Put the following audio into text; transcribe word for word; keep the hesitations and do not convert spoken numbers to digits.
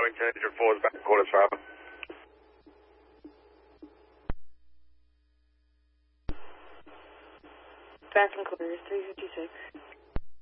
Wing Changer four is back quarters five. Back from quarters, three fifty-six.